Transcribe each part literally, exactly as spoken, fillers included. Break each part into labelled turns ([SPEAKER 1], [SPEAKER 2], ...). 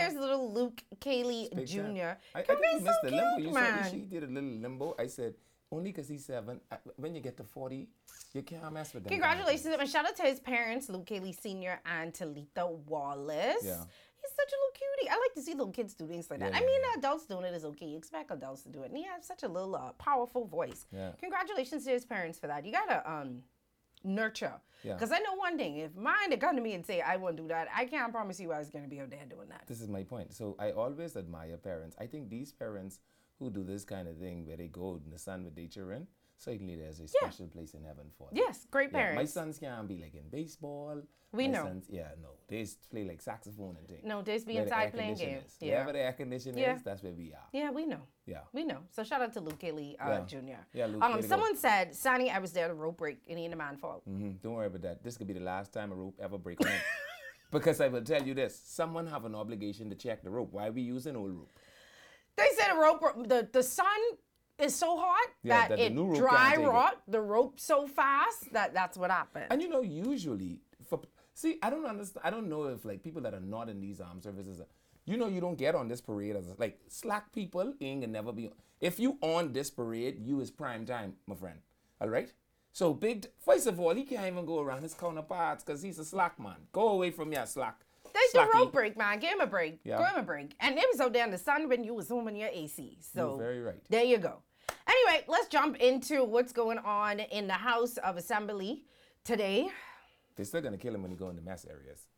[SPEAKER 1] There's little Luke Cayley Junior
[SPEAKER 2] I, I
[SPEAKER 1] Come
[SPEAKER 2] think
[SPEAKER 1] here,
[SPEAKER 2] you missed
[SPEAKER 1] so
[SPEAKER 2] the limbo.
[SPEAKER 1] cute,
[SPEAKER 2] You
[SPEAKER 1] man.
[SPEAKER 2] saw she did a little limbo. I said, only because he's seven. I, when you get to forty, you can't mess with them.
[SPEAKER 1] Congratulations and shout out to his parents, Luke Cayley Senior and Talita Wallace.
[SPEAKER 2] Yeah.
[SPEAKER 1] He's such a little cutie. I like to see little kids do things like that.
[SPEAKER 2] Yeah,
[SPEAKER 1] I
[SPEAKER 2] yeah,
[SPEAKER 1] mean,
[SPEAKER 2] yeah.
[SPEAKER 1] adults doing it is okay. You expect adults to do it. And he has such a little uh, powerful voice.
[SPEAKER 2] Yeah.
[SPEAKER 1] Congratulations to his parents for that. You gotta um nurture.
[SPEAKER 2] Yeah.
[SPEAKER 1] Because I know one thing. If mine had come to me and say I won't do that, I can't promise you I was gonna be out there doing that.
[SPEAKER 2] This is my point. So I always admire parents. I think these parents who do this kind of thing where they go in the sun with their children, certainly there's a special place in heaven for them.
[SPEAKER 1] Yes, great
[SPEAKER 2] Yeah,
[SPEAKER 1] parents.
[SPEAKER 2] my sons can't be like in baseball.
[SPEAKER 1] We
[SPEAKER 2] my
[SPEAKER 1] know.
[SPEAKER 2] Sons, yeah, no. They just play like saxophone and things.
[SPEAKER 1] No, they just be
[SPEAKER 2] Where the
[SPEAKER 1] inside
[SPEAKER 2] air
[SPEAKER 1] playing
[SPEAKER 2] condition
[SPEAKER 1] games.
[SPEAKER 2] is.
[SPEAKER 1] Yeah.
[SPEAKER 2] Wherever the air condition
[SPEAKER 1] Yeah.
[SPEAKER 2] is, that's where we are.
[SPEAKER 1] Yeah, we know.
[SPEAKER 2] Yeah.
[SPEAKER 1] We know. So shout out to Luke Cayley uh,
[SPEAKER 2] Yeah.
[SPEAKER 1] Junior
[SPEAKER 2] Yeah, Luke, way
[SPEAKER 1] Um,
[SPEAKER 2] to
[SPEAKER 1] someone
[SPEAKER 2] go.
[SPEAKER 1] said, Sonny, I was there to rope break. It ain't a man fault.
[SPEAKER 2] hmm Don't worry about that. This could be the last time a rope ever breaks on it. Because I will tell you this, someone have an obligation to check the rope. Why are we using old rope?
[SPEAKER 1] They said a rope, the, the sun is so hot
[SPEAKER 2] Yeah,
[SPEAKER 1] that,
[SPEAKER 2] that the
[SPEAKER 1] it
[SPEAKER 2] new rope
[SPEAKER 1] dry
[SPEAKER 2] can't take it.
[SPEAKER 1] rot the rope so fast that that's what happened.
[SPEAKER 2] And you know, usually, for see, I don't understand. I don't know if like people that are not in these armed services, are, you know, you don't get on this parade as like slack people ain't gonna never be. If you on this parade, you is prime time, my friend. All right. So big. First of all, he can't even go around his counterparts because he's a slack man. Go away from your slack.
[SPEAKER 1] They do
[SPEAKER 2] Slacky.
[SPEAKER 1] rope break, man. Give him a break.
[SPEAKER 2] Yeah.
[SPEAKER 1] Give him a break. And it was out there in the sun when you was home in your A C. So
[SPEAKER 2] You're very right.
[SPEAKER 1] there you go. Anyway, let's jump into what's going on in the House of Assembly today.
[SPEAKER 2] They're still gonna kill him when he go in the mess areas.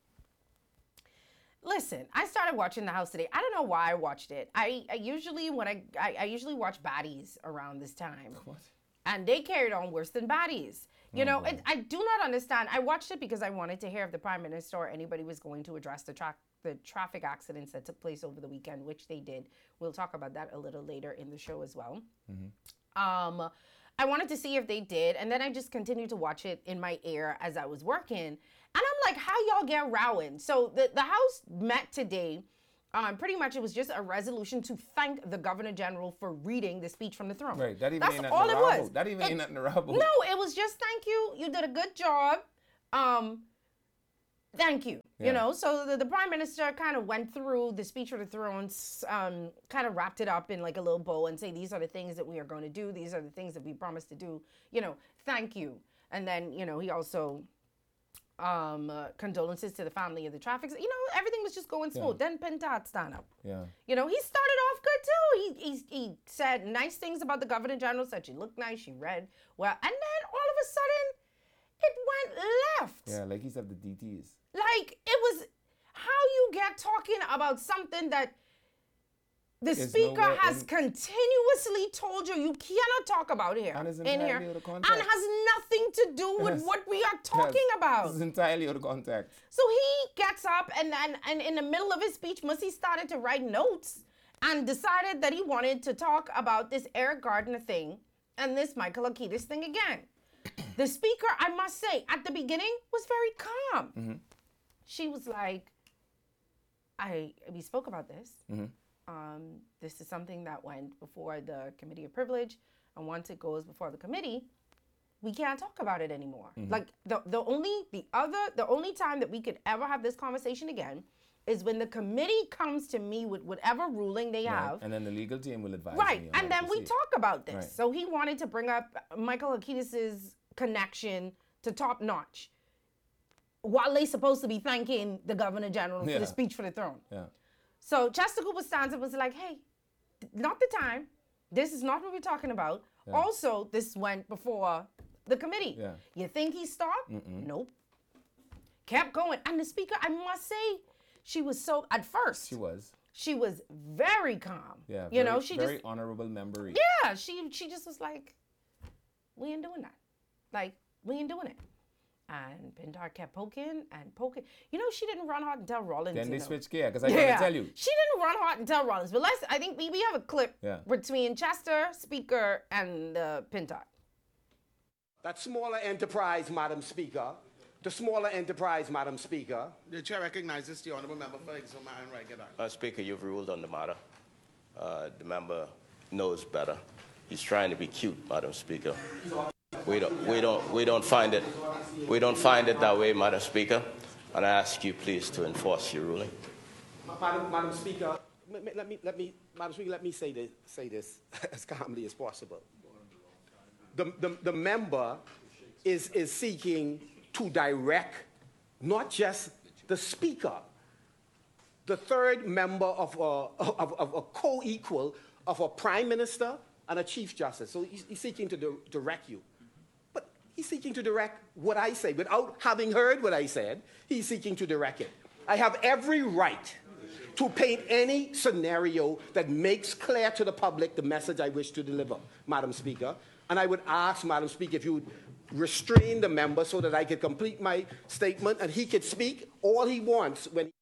[SPEAKER 1] Listen, I started watching the House today. I don't know why I watched it. I, I usually when I, I I usually watch baddies around this time.
[SPEAKER 2] What?
[SPEAKER 1] And they carried on worse than baddies. You
[SPEAKER 2] Oh,
[SPEAKER 1] know,
[SPEAKER 2] boy.
[SPEAKER 1] it, I do not understand. I watched it because I wanted to hear if the Prime Minister or anybody was going to address the tra- the traffic accidents that took place over the weekend, which they did. We'll talk about that a little later in the show as well. Um, I wanted to see if they did, and then I just continued to watch it in my ear as I was working. And I'm like, how y'all get rowing? So the, the House met today. Um, pretty much it was just a resolution to thank the Governor General for reading the speech from the throne.
[SPEAKER 2] Right. That even
[SPEAKER 1] That's
[SPEAKER 2] ain't nothing
[SPEAKER 1] all
[SPEAKER 2] to
[SPEAKER 1] it
[SPEAKER 2] rob
[SPEAKER 1] was.
[SPEAKER 2] about. That even
[SPEAKER 1] It-
[SPEAKER 2] ain't nothing to rob about.
[SPEAKER 1] No, it was just thank you. You did a good job. Um, thank you.
[SPEAKER 2] Yeah.
[SPEAKER 1] You know, so the, the Prime Minister kind of went through the speech of the throne, um, kind of wrapped it up in like a little bow and say, these are the things that we are going to do. These are the things that we promised to do. You know, thank you. And then, you know, he also um, uh, condolences to the family of the traffic. You know, everything was just going smooth. Then Pintat stand up.
[SPEAKER 2] Yeah.
[SPEAKER 1] You know, he started off good too. He, he he said nice things about the Governor General. Said she looked nice, she read well, and then all of a sudden, it went left.
[SPEAKER 2] Yeah. Like he said, the D Ts.
[SPEAKER 1] Like it was how you get talking about something that the
[SPEAKER 2] It's
[SPEAKER 1] speaker
[SPEAKER 2] nowhere
[SPEAKER 1] has
[SPEAKER 2] in-
[SPEAKER 1] continuously told you you cannot talk about here
[SPEAKER 2] And it's
[SPEAKER 1] in
[SPEAKER 2] entirely
[SPEAKER 1] here,
[SPEAKER 2] out of
[SPEAKER 1] and
[SPEAKER 2] context.
[SPEAKER 1] has nothing to do with
[SPEAKER 2] Yes.
[SPEAKER 1] what we are talking
[SPEAKER 2] Yes.
[SPEAKER 1] about.
[SPEAKER 2] This is entirely out of context.
[SPEAKER 1] So he gets up and, and, and in the middle of his speech, Mussy started to write notes and decided that he wanted to talk about this Eric Gardner thing and this Michael Akitis thing again. The speaker, I must say, at the beginning was very calm.
[SPEAKER 2] Mm-hmm.
[SPEAKER 1] She was like, I we spoke about this.
[SPEAKER 2] Mm-hmm.
[SPEAKER 1] Um, this is something that went before the Committee of Privilege, and once it goes before the committee, we can't talk about it anymore.
[SPEAKER 2] Mm-hmm.
[SPEAKER 1] Like the the only the other the only time that we could ever have this conversation again is when the committee comes to me with whatever ruling they
[SPEAKER 2] Right.
[SPEAKER 1] have.
[SPEAKER 2] And then the legal team will advise
[SPEAKER 1] Right,
[SPEAKER 2] me on
[SPEAKER 1] and
[SPEAKER 2] how
[SPEAKER 1] then
[SPEAKER 2] to
[SPEAKER 1] we
[SPEAKER 2] proceed.
[SPEAKER 1] talk about this.
[SPEAKER 2] Right.
[SPEAKER 1] So he wanted to bring up Michael Akitis's connection to Top Notch, while they supposed to be thanking the Governor General for
[SPEAKER 2] Yeah.
[SPEAKER 1] the speech for the throne.
[SPEAKER 2] Yeah.
[SPEAKER 1] So Chester Cooper stands up and was like, hey, not the time. This is not what we're talking about.
[SPEAKER 2] Yeah.
[SPEAKER 1] Also, this went before the committee.
[SPEAKER 2] Yeah.
[SPEAKER 1] You think he stopped? Nope. Kept going. And the speaker, I must say, she was so, at first,
[SPEAKER 2] She was.
[SPEAKER 1] she was very calm.
[SPEAKER 2] Yeah.
[SPEAKER 1] You
[SPEAKER 2] very,
[SPEAKER 1] know, she
[SPEAKER 2] very
[SPEAKER 1] just,
[SPEAKER 2] honorable member.
[SPEAKER 1] yeah, she she just was like, we ain't doing that. Like, we ain't doing it. And Pindar kept poking and poking. You know, she didn't run hot and tell Rollins.
[SPEAKER 2] Then
[SPEAKER 1] you
[SPEAKER 2] they
[SPEAKER 1] know.
[SPEAKER 2] switched gear because I
[SPEAKER 1] Yeah,
[SPEAKER 2] gotta tell you.
[SPEAKER 1] she didn't run hot and tell Rollins. But let's, I think we, we have a clip
[SPEAKER 2] Yeah.
[SPEAKER 1] between Chester, Speaker, and uh, Pintard.
[SPEAKER 3] That smaller enterprise, Madam Speaker, the smaller enterprise, Madam Speaker.
[SPEAKER 4] The chair recognizes the honourable member for Exum and Regular.
[SPEAKER 5] Uh, Speaker, you've ruled on the matter. Uh, the member knows better. He's trying to be cute, Madam Speaker. We don't, we don't, we don't find it, we don't find it that way, Madam Speaker. And I ask you, please, to enforce your ruling.
[SPEAKER 3] Madam, Madam Speaker, let me, let me, let me, Madam Speaker, let me say this, say this as calmly as possible. The, the, the member is, is seeking to direct not just the Speaker, the third member of a, of, of a co-equal of a Prime Minister and a Chief Justice. So he's, he's seeking to do, direct you. But he's seeking to direct what I say. Without having heard what I said, he's seeking to direct it. I have every right to paint any scenario that makes clear to the public the message I wish to deliver, Madam Speaker. And I would ask, Madam Speaker, if you would restrain the member so that I could complete my statement and he could speak all he wants when he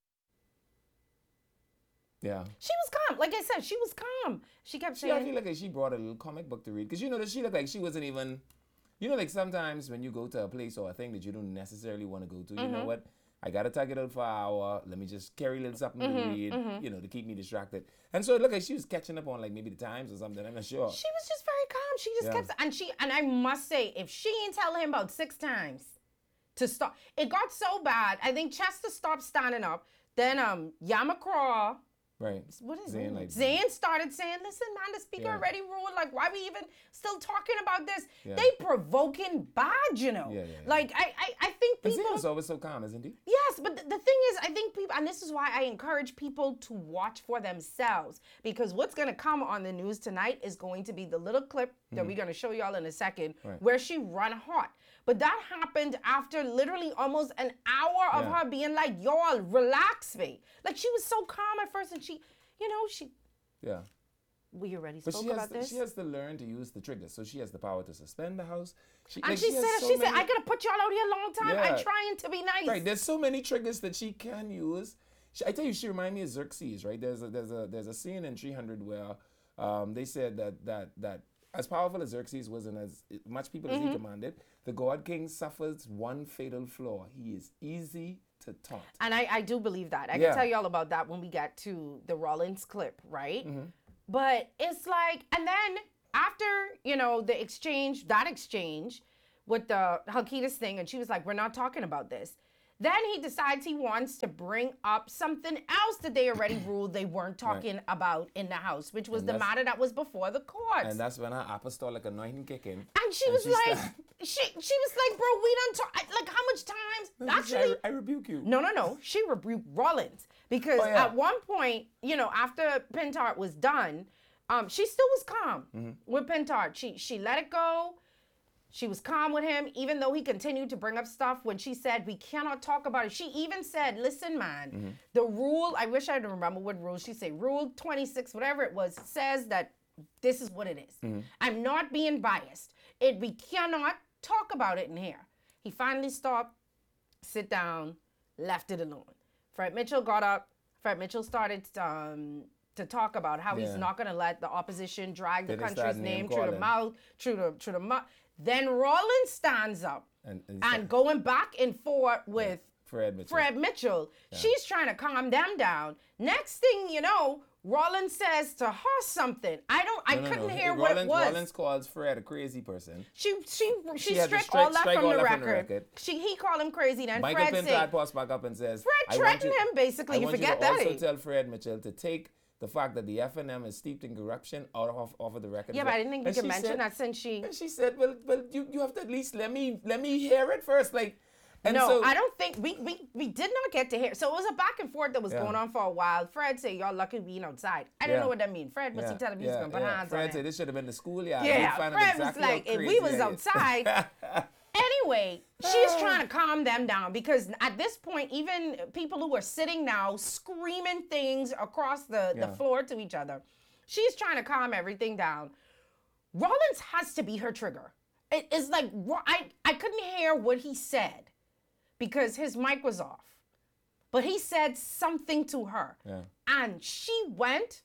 [SPEAKER 2] Yeah.
[SPEAKER 1] She was calm. Like I said, she was calm. She kept
[SPEAKER 2] She, I
[SPEAKER 1] saying,
[SPEAKER 2] feel like she brought a little comic book to read. Because you know that she looked like she wasn't even, you know, like sometimes when you go to a place or a thing that you don't necessarily want to go to, you
[SPEAKER 1] Mm-hmm.
[SPEAKER 2] know what? I got to take it out for an hour. Let me just carry a little something
[SPEAKER 1] Mm-hmm,
[SPEAKER 2] to read, you know, to keep me distracted. And so it looked like she was catching up on like maybe the Times or something. I'm not sure.
[SPEAKER 1] she was just very calm. She just
[SPEAKER 2] Yeah.
[SPEAKER 1] kept, and she, and I must say, if she ain't tell him about six times to stop, it got so bad. I think Chester stopped standing up. Then um, Yamakra,
[SPEAKER 2] Right.
[SPEAKER 1] what is
[SPEAKER 2] Zayn,
[SPEAKER 1] it?
[SPEAKER 2] like-
[SPEAKER 1] Zayn started saying, listen, man, the speaker
[SPEAKER 2] Yeah.
[SPEAKER 1] already ruled. Like, why we even still talking about this?
[SPEAKER 2] Yeah.
[SPEAKER 1] They provoking bad, you know.
[SPEAKER 2] Yeah, yeah, yeah.
[SPEAKER 1] Like, I, I, I think
[SPEAKER 2] And
[SPEAKER 1] people...
[SPEAKER 2] Zayn is always so calm, isn't he?
[SPEAKER 1] Yes, but th- the thing is, I think people, and this is why I encourage people to watch for themselves, because what's going to come on the news tonight is going to be the little clip that we're going to show y'all in a second,
[SPEAKER 2] Right.
[SPEAKER 1] where she run hot. But that happened after literally almost an hour of
[SPEAKER 2] Yeah.
[SPEAKER 1] her being like, y'all, relax me. Like, she was so calm at first, and she, you know, she,
[SPEAKER 2] Yeah.
[SPEAKER 1] we already
[SPEAKER 2] But
[SPEAKER 1] spoke
[SPEAKER 2] she has,
[SPEAKER 1] about
[SPEAKER 2] to,
[SPEAKER 1] this.
[SPEAKER 2] she has to learn to use the triggers. So she has the power to suspend the House. She,
[SPEAKER 1] and
[SPEAKER 2] like,
[SPEAKER 1] she,
[SPEAKER 2] has
[SPEAKER 1] said,
[SPEAKER 2] so
[SPEAKER 1] she said,
[SPEAKER 2] many-
[SPEAKER 1] I could have put y'all out here a long time. I'm
[SPEAKER 2] Yeah.
[SPEAKER 1] trying to be nice.
[SPEAKER 2] Right, there's so many triggers that she can use. She, I tell you, she reminds me of Xerxes, right? There's a there's a there's a scene in three hundred where um, they said that that that as powerful as Xerxes was and as much people as he commanded, the God King suffers one fatal flaw. He is easy to taunt.
[SPEAKER 1] And I, I do believe that. I
[SPEAKER 2] Yeah.
[SPEAKER 1] can tell you all about that when we get to the Rollins clip, right?
[SPEAKER 2] Mm-hmm.
[SPEAKER 1] But it's like, and then after, you know, the exchange, that exchange with the Halkitis thing, and she was like, we're not talking about this. Then he decides he wants to bring up something else that they already ruled they weren't talking about in the House, which was
[SPEAKER 2] And
[SPEAKER 1] the
[SPEAKER 2] that's-
[SPEAKER 1] matter that was before the courts.
[SPEAKER 2] And that's when her apostolic anointing kick in.
[SPEAKER 1] And she
[SPEAKER 2] and
[SPEAKER 1] was
[SPEAKER 2] she
[SPEAKER 1] like,
[SPEAKER 2] sta-
[SPEAKER 1] she she was like, bro, we don't talk. Like, how much times?
[SPEAKER 2] No, she said,
[SPEAKER 1] Actually,
[SPEAKER 2] I, I rebuke you.
[SPEAKER 1] no, no, no. She rebuked Rollins because
[SPEAKER 2] Oh, yeah.
[SPEAKER 1] at one point, you know, after Pentard was done, um, she still was calm
[SPEAKER 2] Mm-hmm.
[SPEAKER 1] with Pentard. She she let it go. She was calm with him, even though he continued to bring up stuff when she said, we cannot talk about it. She even said, listen, man,
[SPEAKER 2] Mm-hmm.
[SPEAKER 1] the rule, I wish I could remember what rule she said, rule twenty-six, whatever it was, says that this is what it is.
[SPEAKER 2] Mm-hmm.
[SPEAKER 1] I'm not being biased. It we cannot talk about it in here. He finally stopped, sit down, left it alone. Fred Mitchell got up. Fred Mitchell started um, to talk about how
[SPEAKER 2] Yeah.
[SPEAKER 1] he's not going to let the opposition drag the
[SPEAKER 2] Then they
[SPEAKER 1] country's
[SPEAKER 2] started
[SPEAKER 1] name
[SPEAKER 2] name
[SPEAKER 1] through the
[SPEAKER 2] calling.
[SPEAKER 1] mouth, through the through the mouth. Then Rollins stands up
[SPEAKER 2] And, and,
[SPEAKER 1] and going back and forth with
[SPEAKER 2] Fred Mitchell.
[SPEAKER 1] Fred Mitchell. She's trying to calm them down. Next thing you know, Rollins says to her something. I don't. I
[SPEAKER 2] No, no,
[SPEAKER 1] couldn't
[SPEAKER 2] no.
[SPEAKER 1] hear
[SPEAKER 2] Rollins,
[SPEAKER 1] what it was.
[SPEAKER 2] Rollins calls Fred a crazy person.
[SPEAKER 1] She she she,
[SPEAKER 2] She had to
[SPEAKER 1] stripped
[SPEAKER 2] strike-
[SPEAKER 1] all that
[SPEAKER 2] strike
[SPEAKER 1] from,
[SPEAKER 2] all
[SPEAKER 1] the
[SPEAKER 2] that from the
[SPEAKER 1] record.
[SPEAKER 2] record.
[SPEAKER 1] She he called him crazy. Then
[SPEAKER 2] Michael
[SPEAKER 1] Fred
[SPEAKER 2] Pentard
[SPEAKER 1] said,
[SPEAKER 2] posts back up and says,
[SPEAKER 1] Fred
[SPEAKER 2] I want
[SPEAKER 1] threatened him, basically.
[SPEAKER 2] I
[SPEAKER 1] You
[SPEAKER 2] want
[SPEAKER 1] forget
[SPEAKER 2] to
[SPEAKER 1] that,
[SPEAKER 2] also
[SPEAKER 1] eh?
[SPEAKER 2] tell Fred Mitchell to take the fact that the F N M is steeped in corruption out of off of the record.
[SPEAKER 1] yeah, but I didn't think we
[SPEAKER 2] And
[SPEAKER 1] could
[SPEAKER 2] she
[SPEAKER 1] mention
[SPEAKER 2] said-
[SPEAKER 1] that since she.
[SPEAKER 2] And she said, well, well, you, you have to at least let me let me hear it first. Like, and
[SPEAKER 1] No,
[SPEAKER 2] so,
[SPEAKER 1] I don't think we, we we did not get to hear. So it was a back and forth that was
[SPEAKER 2] Yeah.
[SPEAKER 1] going on for a while. Fred said, "Y'all lucky being outside." I didn't
[SPEAKER 2] Yeah.
[SPEAKER 1] know what that means. Fred was
[SPEAKER 2] yeah,
[SPEAKER 1] he telling me
[SPEAKER 2] yeah,
[SPEAKER 1] he's gonna put
[SPEAKER 2] yeah.
[SPEAKER 1] hands
[SPEAKER 2] Fred
[SPEAKER 1] on
[SPEAKER 2] said
[SPEAKER 1] him?
[SPEAKER 2] this should have been the schoolyard.
[SPEAKER 1] Yeah,
[SPEAKER 2] You'd find out
[SPEAKER 1] Fred
[SPEAKER 2] exactly
[SPEAKER 1] was
[SPEAKER 2] how
[SPEAKER 1] like, if
[SPEAKER 2] crazy
[SPEAKER 1] we was
[SPEAKER 2] it is.
[SPEAKER 1] outside. Anyway, she's trying to calm them down because at this point, even people who are sitting now screaming things across the, the
[SPEAKER 2] Yeah.
[SPEAKER 1] floor to each other, she's trying to calm everything down. Rollins has to be her trigger. It is like, Ro- I, I couldn't hear what he said because his mic was off. But he said something to her.
[SPEAKER 2] Yeah.
[SPEAKER 1] And she went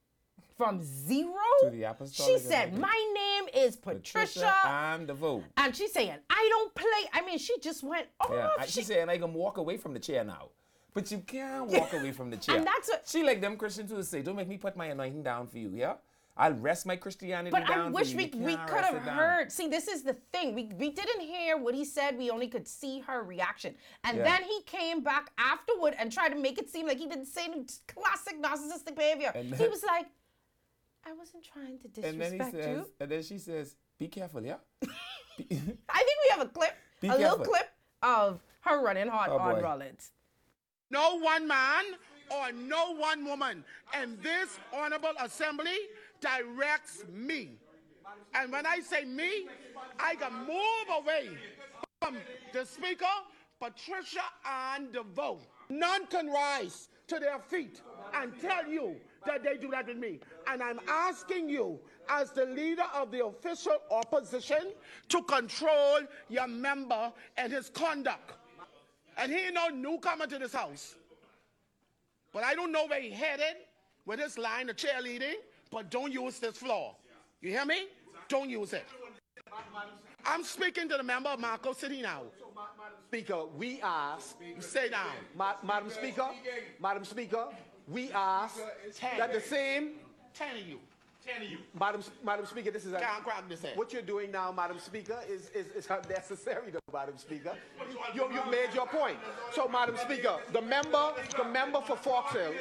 [SPEAKER 1] from zero.
[SPEAKER 2] To the apostolic
[SPEAKER 1] She said,
[SPEAKER 2] anointing.
[SPEAKER 1] my name is Patricia.
[SPEAKER 2] and the vote.
[SPEAKER 1] And she's saying, I don't play. I mean, she just went off.
[SPEAKER 2] Yeah, I-
[SPEAKER 1] She-
[SPEAKER 2] she's saying I can walk away from the chair now. But you can't walk away from the chair.
[SPEAKER 1] And that's what-
[SPEAKER 2] she like them Christians who say, don't make me put my anointing down for you, yeah? I'll rest my Christianity
[SPEAKER 1] But
[SPEAKER 2] down.
[SPEAKER 1] I
[SPEAKER 2] for
[SPEAKER 1] wish
[SPEAKER 2] you.
[SPEAKER 1] we,
[SPEAKER 2] You
[SPEAKER 1] we
[SPEAKER 2] can't
[SPEAKER 1] could
[SPEAKER 2] rest
[SPEAKER 1] have
[SPEAKER 2] it down.
[SPEAKER 1] heard. See, this is the thing. We, we didn't hear what he said. We only could see her reaction. And
[SPEAKER 2] Yeah.
[SPEAKER 1] then he came back afterward and tried to make it seem like he didn't say any classic narcissistic behavior.
[SPEAKER 2] And
[SPEAKER 1] he
[SPEAKER 2] then-
[SPEAKER 1] was like, I wasn't trying to
[SPEAKER 2] And then he
[SPEAKER 1] disrespect
[SPEAKER 2] says,
[SPEAKER 1] you.
[SPEAKER 2] and then she says, "Be careful, yeah." Be-
[SPEAKER 1] I think we have a clip,
[SPEAKER 2] Be
[SPEAKER 1] a little
[SPEAKER 2] careful.
[SPEAKER 1] clip of her running hot
[SPEAKER 2] Oh,
[SPEAKER 1] on
[SPEAKER 2] boy.
[SPEAKER 1] Rollins.
[SPEAKER 4] No one man or no one woman in this honorable assembly directs me. And when I say me, I can move away from the speaker, Patricia Ann DeVoe. None can rise to their feet and tell you that they do that with me. And I'm asking you, as the leader of the official opposition, to control your member and his conduct. And he ain't no newcomer to this house. But I don't know where he headed with his line of cheerleading, but don't use this floor. You hear me? Don't use it. I'm speaking to the member of Marco City now.
[SPEAKER 3] Speaker, we ask,
[SPEAKER 4] You stay down.
[SPEAKER 3] Ma- Madam Speaker, Madam Speaker, we ask that the same,
[SPEAKER 4] Ten of you. Ten of you.
[SPEAKER 3] Madam, Madam Speaker, this is a,
[SPEAKER 4] Can't grab this head.
[SPEAKER 3] what you're doing now, Madam Speaker, is, is, is unnecessary, though, Madam Speaker. You, you made your point. So, Madam Speaker, the member, the member for Fox Hill,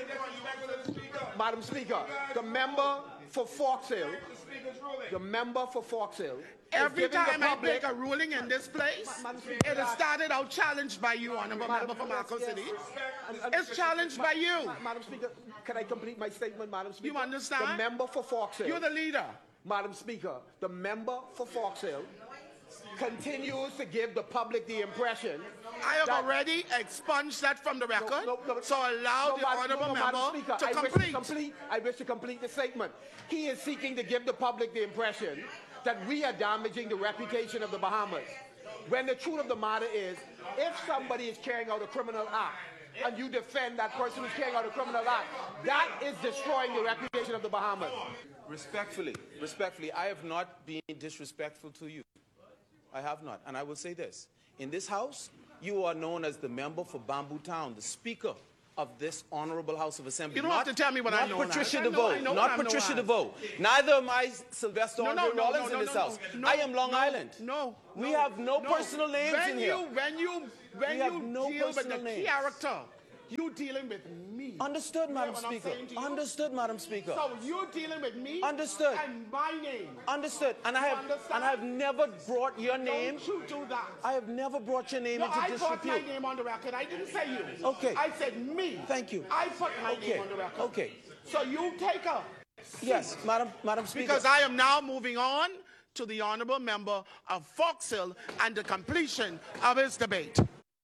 [SPEAKER 3] Madam Speaker, the member for Fox Hill, the member for Fox Hill, is
[SPEAKER 4] Every
[SPEAKER 3] giving the
[SPEAKER 4] time I
[SPEAKER 3] public-
[SPEAKER 4] make a ruling in this place,
[SPEAKER 3] Madam Speaker,
[SPEAKER 4] it has started out challenged by you, Honorable
[SPEAKER 3] Madam-
[SPEAKER 4] Member for Marco
[SPEAKER 3] yes,
[SPEAKER 4] City.
[SPEAKER 3] and- and-
[SPEAKER 4] It's challenged by you.
[SPEAKER 3] Ma- Madam Speaker, can I complete my statement, Madam Speaker?
[SPEAKER 4] You understand?
[SPEAKER 3] The member for Fox Hill.
[SPEAKER 4] You're the leader.
[SPEAKER 3] Madam Speaker, the member for Fox Hill continues to give the public the impression.
[SPEAKER 4] I have
[SPEAKER 3] that-
[SPEAKER 4] already expunged that from the record,
[SPEAKER 3] No, no, no.
[SPEAKER 4] so allow
[SPEAKER 3] No,
[SPEAKER 4] the
[SPEAKER 3] Madam-
[SPEAKER 4] honorable
[SPEAKER 3] no, no, Madam
[SPEAKER 4] member
[SPEAKER 3] Speaker,
[SPEAKER 4] to
[SPEAKER 3] I wish
[SPEAKER 4] complete.
[SPEAKER 3] to complete. I wish to complete the statement. He is seeking to give the public the impression that we are damaging the reputation of the Bahamas. When the truth of the matter is, if somebody is carrying out a criminal act and you defend that person who's carrying out a criminal act, that is destroying the reputation of the Bahamas.
[SPEAKER 6] Respectfully, respectfully, I have not been disrespectful to you. I have not. And I will say this. In this house, you are known as the member for Bamboo Town, the speaker of this honorable House of Assembly.
[SPEAKER 4] You don't
[SPEAKER 6] not,
[SPEAKER 4] have to tell me what
[SPEAKER 6] not
[SPEAKER 4] I'm known as.
[SPEAKER 6] Patricia
[SPEAKER 4] I know-
[SPEAKER 6] DeVoe.
[SPEAKER 4] I know what
[SPEAKER 6] Not
[SPEAKER 4] I'm known
[SPEAKER 6] Patricia
[SPEAKER 4] as.
[SPEAKER 6] DeVoe. Neither am I Sylvester
[SPEAKER 4] No,
[SPEAKER 6] Andre
[SPEAKER 4] no, no,
[SPEAKER 6] Rollins
[SPEAKER 4] no,
[SPEAKER 6] in this
[SPEAKER 4] no,
[SPEAKER 6] house.
[SPEAKER 4] no,
[SPEAKER 6] I am Long
[SPEAKER 4] no,
[SPEAKER 6] Island.
[SPEAKER 4] No,
[SPEAKER 6] We
[SPEAKER 4] no,
[SPEAKER 6] have no personal names
[SPEAKER 4] when
[SPEAKER 6] in
[SPEAKER 4] you,
[SPEAKER 6] here.
[SPEAKER 4] When you, when
[SPEAKER 6] We
[SPEAKER 4] you
[SPEAKER 6] have no
[SPEAKER 4] deal with the
[SPEAKER 6] personal names.
[SPEAKER 4] character, you dealing with me.
[SPEAKER 6] Understood,
[SPEAKER 4] You
[SPEAKER 6] Madam
[SPEAKER 4] hear what I'm
[SPEAKER 6] Speaker.
[SPEAKER 4] saying to you?
[SPEAKER 6] Understood, Madam Speaker.
[SPEAKER 4] So you dealing with me.
[SPEAKER 6] Understood.
[SPEAKER 4] And my name.
[SPEAKER 6] Understood. And I have
[SPEAKER 4] Understand?
[SPEAKER 6] and I have never brought your name.
[SPEAKER 4] Don't you do that.
[SPEAKER 6] I have never brought your name
[SPEAKER 4] No,
[SPEAKER 6] into
[SPEAKER 4] I put my
[SPEAKER 6] disrepute.
[SPEAKER 4] name on the record. I didn't say you.
[SPEAKER 6] Okay.
[SPEAKER 4] I said me.
[SPEAKER 6] Thank you.
[SPEAKER 4] I put my
[SPEAKER 6] Okay.
[SPEAKER 4] name on the record.
[SPEAKER 6] Okay.
[SPEAKER 4] So you take her.
[SPEAKER 6] Yes, Madam Madam Speaker.
[SPEAKER 4] Because I am now moving on to the honorable member of Fox Hill and the completion of his debate.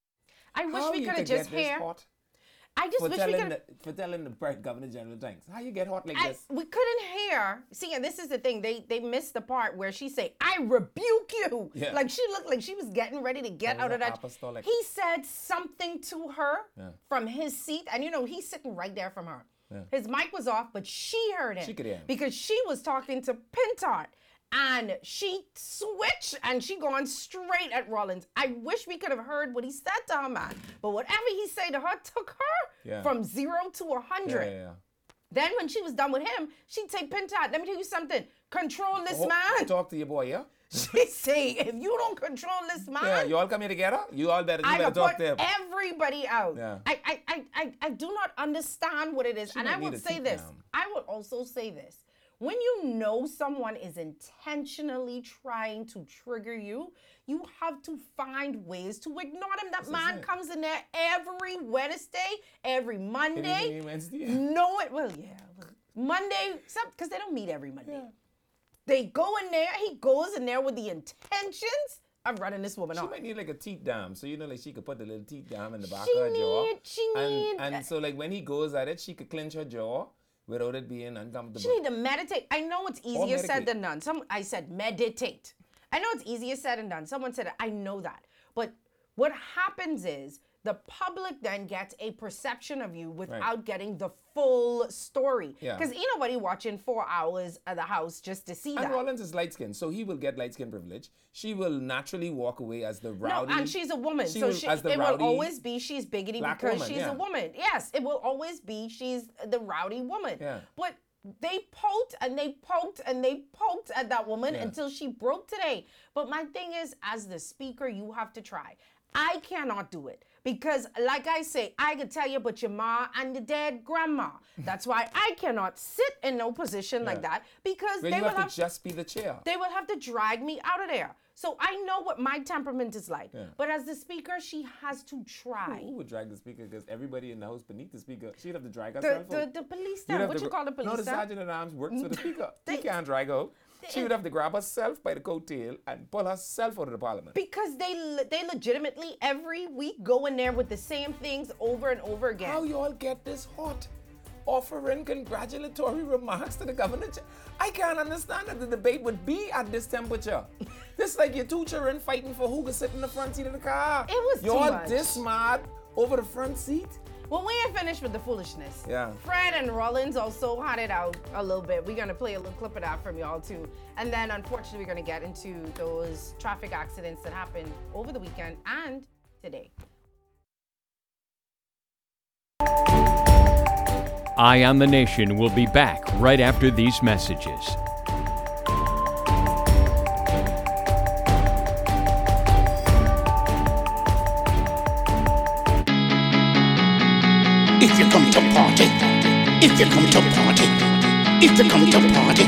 [SPEAKER 1] I wish
[SPEAKER 2] How
[SPEAKER 1] we
[SPEAKER 2] you
[SPEAKER 1] could have
[SPEAKER 2] could
[SPEAKER 1] just
[SPEAKER 2] get this
[SPEAKER 1] hear.
[SPEAKER 2] hot
[SPEAKER 1] I just
[SPEAKER 2] for
[SPEAKER 1] wish we
[SPEAKER 2] telling
[SPEAKER 1] could.
[SPEAKER 2] the, for telling the Pre- Governor General thanks. How you get hot like
[SPEAKER 1] I,
[SPEAKER 2] this?
[SPEAKER 1] we couldn't hear. See, and this is the thing. They they missed the part where she say, "I rebuke you."
[SPEAKER 2] Yeah.
[SPEAKER 1] Like she looked like she was getting ready to get
[SPEAKER 2] That
[SPEAKER 1] out
[SPEAKER 2] was
[SPEAKER 1] of that.
[SPEAKER 2] apostolic.
[SPEAKER 1] He said something to her
[SPEAKER 2] Yeah.
[SPEAKER 1] from his seat, and you know he's sitting right there from her.
[SPEAKER 2] Yeah.
[SPEAKER 1] His mic was off, but she heard him.
[SPEAKER 2] She could hear him.
[SPEAKER 1] Because she was talking to Pintard. And she switched and she gone straight at Rollins. I wish we could have heard what he said to her, man. But whatever he said to her took her
[SPEAKER 2] Yeah.
[SPEAKER 1] from zero to a
[SPEAKER 2] Yeah,
[SPEAKER 1] hundred.
[SPEAKER 2] yeah, yeah.
[SPEAKER 1] Then when she was done with him, she'd take Pintard. Let me tell you something. Control this
[SPEAKER 2] Oh,
[SPEAKER 1] man.
[SPEAKER 2] Talk to your boy, yeah?
[SPEAKER 1] She say, if you don't control this man,
[SPEAKER 2] Yeah, you all come here together? You all better, you
[SPEAKER 1] I
[SPEAKER 2] better
[SPEAKER 1] could
[SPEAKER 2] talk
[SPEAKER 1] put
[SPEAKER 2] to him.
[SPEAKER 1] everybody out.
[SPEAKER 2] Yeah.
[SPEAKER 1] I, I, I, I, I do not understand what it is.
[SPEAKER 2] She
[SPEAKER 1] and
[SPEAKER 2] might
[SPEAKER 1] I will
[SPEAKER 2] need a
[SPEAKER 1] say
[SPEAKER 2] seat
[SPEAKER 1] this.
[SPEAKER 2] down.
[SPEAKER 1] I will also say this. When you know someone is intentionally trying to trigger you, you have to find ways to ignore them. That
[SPEAKER 2] This is
[SPEAKER 1] man
[SPEAKER 2] it.
[SPEAKER 1] comes in there every Wednesday, every
[SPEAKER 2] It
[SPEAKER 1] Monday.
[SPEAKER 2] ain't Wednesday.
[SPEAKER 1] No, it well, yeah. Monday, because they don't meet every Monday. They go in there, he goes in there with the intentions of running this woman
[SPEAKER 2] She
[SPEAKER 1] off.
[SPEAKER 2] might need like a teeth dam, so you know, like she could put the little teeth dam in the back
[SPEAKER 1] She
[SPEAKER 2] of her jaw.
[SPEAKER 1] need- she
[SPEAKER 2] and,
[SPEAKER 1] need-
[SPEAKER 2] And so, like when he goes at it, she could clench her jaw without it being uncomfortable.
[SPEAKER 1] You need to meditate. I know it's easier said
[SPEAKER 2] meditate.
[SPEAKER 1] than done. Some I said meditate. I know it's easier said than done. Someone said it. I know that. But what happens is the public then gets a perception of you without getting the full story.
[SPEAKER 2] Yeah.
[SPEAKER 1] Because ain't nobody watching four hours of the house just to see
[SPEAKER 2] And
[SPEAKER 1] that.
[SPEAKER 2] Rollins is light skinned, so he will get light skin privilege. She will naturally walk away as the rowdy.
[SPEAKER 1] No, and she's a woman,
[SPEAKER 2] she
[SPEAKER 1] so
[SPEAKER 2] will-
[SPEAKER 1] she,
[SPEAKER 2] as the
[SPEAKER 1] it
[SPEAKER 2] rowdy
[SPEAKER 1] will always be she's biggity
[SPEAKER 2] black
[SPEAKER 1] because
[SPEAKER 2] woman,
[SPEAKER 1] she's
[SPEAKER 2] yeah.
[SPEAKER 1] a woman. Yes, it will always be she's the rowdy woman.
[SPEAKER 2] Yeah.
[SPEAKER 1] But they poked and they poked and they poked at that woman
[SPEAKER 2] Yeah.
[SPEAKER 1] until she broke today. But my thing is, as the speaker, you have to try. I cannot do it because, like I say, I could tell you about your ma and your dead grandma. That's why I cannot sit in no position like
[SPEAKER 2] Yeah.
[SPEAKER 1] that because
[SPEAKER 2] Well,
[SPEAKER 1] they
[SPEAKER 2] you
[SPEAKER 1] will
[SPEAKER 2] have
[SPEAKER 1] have
[SPEAKER 2] to just be the chair.
[SPEAKER 1] they will have to drag me out of there. So I know what my temperament is like.
[SPEAKER 2] Yeah.
[SPEAKER 1] But as the speaker, she has to try.
[SPEAKER 2] Who would drag the speaker? Because everybody in the house beneath the speaker, she'd have to drag
[SPEAKER 1] The,
[SPEAKER 2] herself
[SPEAKER 1] the,
[SPEAKER 2] out.
[SPEAKER 1] the police
[SPEAKER 2] You'd
[SPEAKER 1] then,
[SPEAKER 2] have
[SPEAKER 1] what
[SPEAKER 2] to
[SPEAKER 1] you
[SPEAKER 2] gr-
[SPEAKER 1] call the police
[SPEAKER 2] No, the
[SPEAKER 1] then?
[SPEAKER 2] sergeant at arms works for the speaker.
[SPEAKER 1] They-
[SPEAKER 2] he can't drag her out. She would have to grab herself by the coattail and pull herself out of the parliament.
[SPEAKER 1] Because they le- they legitimately every week go in there with the same things over and over again.
[SPEAKER 2] How you all get this hot? Offering congratulatory remarks to the governor. I can't understand that the debate would be at this temperature. This like your two children fighting for who could sit in the front seat of the car.
[SPEAKER 1] It was
[SPEAKER 2] you
[SPEAKER 1] too
[SPEAKER 2] all
[SPEAKER 1] much.
[SPEAKER 2] this mad over the front seat.
[SPEAKER 1] When we are finished with the foolishness,
[SPEAKER 2] Yeah.
[SPEAKER 1] Fred and Rollins also had it out a little bit. We're gonna play a little clip of that from y'all too. And then unfortunately we're gonna get into those traffic accidents that happened over the weekend and today.
[SPEAKER 7] Eye on the Nation will be back right after these messages.
[SPEAKER 8] If you come to party, if you come to party, if you come to party.